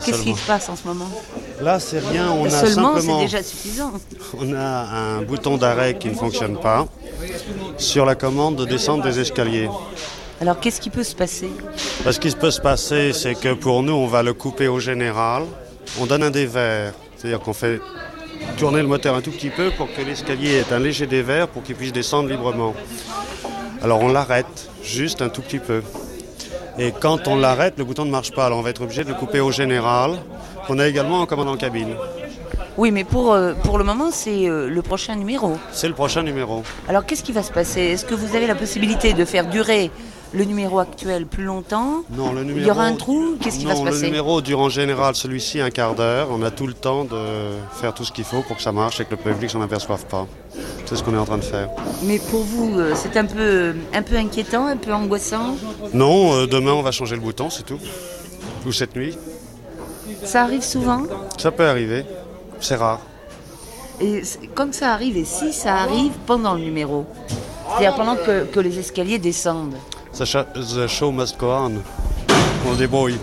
qu'est-ce qui se passe en ce moment? Là, c'est rien. On a Seulement, simplement, c'est déjà suffisant. on a un bouton d'arrêt qui ne fonctionne pas sur la commande de descente des escaliers. Alors, qu'est-ce qui peut se passer? Ce qui peut se passer, c'est que pour nous, on va le couper au général. On donne un dévers, c'est-à-dire qu'on fait tourner le moteur un tout petit peu pour que l'escalier ait un léger dévers pour qu'il puisse descendre librement. Alors on l'arrête juste un tout petit peu. Et quand on l'arrête, le bouton ne marche pas. Alors on va être obligé de le couper au général, qu'on a également en commande en cabine. Oui, mais pour le moment, c'est le prochain numéro. C'est le prochain numéro. Alors, qu'est-ce qui va se passer? Est-ce que vous avez la possibilité de faire durer le numéro actuel plus longtemps? Non, le numéro... Il y aura un trou? Qu'est-ce qui va se passer? Non, le numéro dure en général celui-ci un quart d'heure. On a tout le temps de faire tout ce qu'il faut pour que ça marche et que le public s'en aperçoive pas. C'est ce qu'on est en train de faire. Mais pour vous, c'est un peu inquiétant, un peu angoissant? Non, demain on va changer le bouton, c'est tout. Ou cette nuit. Ça arrive souvent? Ça peut arriver. C'est rare. Et comme ça arrive, et si ça arrive pendant le numéro? C'est-à-dire pendant que les escaliers descendent? The show must go on. On se débrouille.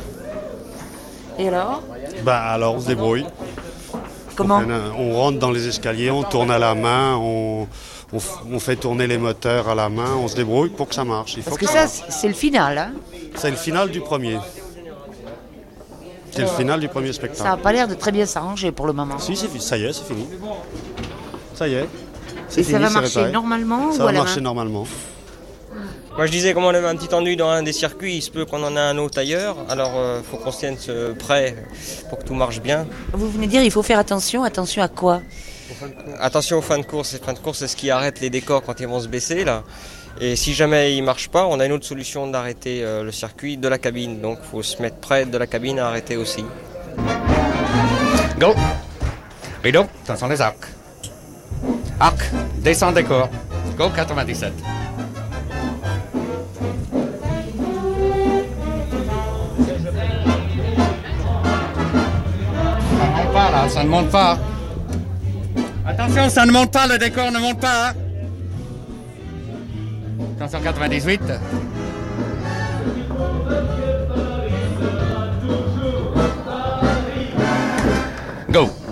Et alors? Alors on se débrouille. Comment? On rentre dans les escaliers, on tourne à la main, on fait tourner les moteurs à la main, on se débrouille pour que ça marche. Parce que ça, c'est le final, hein? C'est le final du premier. C'est le final du premier spectacle. Ça n'a pas l'air de très bien s'arranger pour le moment. Si, ça y est, c'est fini. Ça y est. Et ça va marcher normalement Ça ou à va la marcher main? normalement. Moi je disais, comme on avait un petit ennui dans un des circuits, il se peut qu'on en ait un autre ailleurs, alors il faut qu'on se tienne prêt pour que tout marche bien. Vous venez dire il faut faire attention à quoi? Attention aux fins de course, les fins de course c'est ce qui arrête les décors quand ils vont se baisser là. Et si jamais il ne marche pas, on a une autre solution d'arrêter le circuit de la cabine, donc il faut se mettre près de la cabine à arrêter aussi. Go! Rideau, attention les arcs. Arc, descend décor. Go 97. Ça ne monte pas. Attention, ça ne monte pas, le décor ne monte pas. Attention, 98. Go.